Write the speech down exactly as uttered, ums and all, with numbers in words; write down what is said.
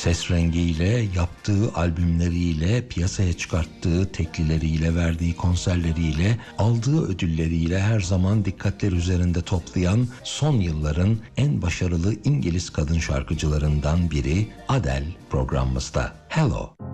Ses rengiyle, yaptığı albümleriyle, piyasaya çıkarttığı teklileriyle, verdiği konserleriyle, aldığı ödülleriyle her zaman dikkatler üzerinde toplayan son yılların en başarılı İngiliz kadın şarkıcılarından biri Adele programımızda. Hello.